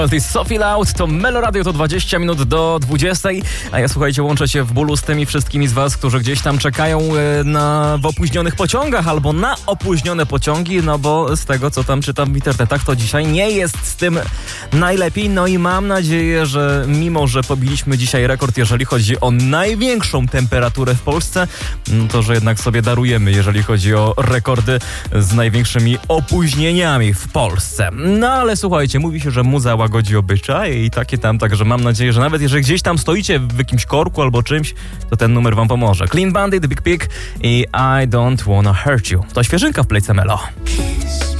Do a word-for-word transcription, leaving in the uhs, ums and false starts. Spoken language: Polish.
To jest Sophie Loud, to Melo Radio, to dwadzieścia minut do dwudziestej, a ja słuchajcie, łączę się w bólu z tymi wszystkimi z was, którzy gdzieś tam czekają na, w opóźnionych pociągach albo na opóźnione pociągi, no bo z tego, co tam czytam w internetach, to dzisiaj nie jest z tym najlepiej, no i mam nadzieję, że mimo, że pobiliśmy dzisiaj rekord, jeżeli chodzi o największą temperaturę w Polsce, no to, że jednak sobie darujemy, jeżeli chodzi o rekordy z największymi opóźnieniami w Polsce. No ale słuchajcie, mówi się, że muza łagodzi obyczaje i takie tam, także mam nadzieję, że nawet jeżeli gdzieś tam stoicie w jakimś korku albo czymś, to ten numer wam pomoże. Clean Bandit, The Big Pig i I Don't Wanna Hurt You. To świeżynka w Playce Melo.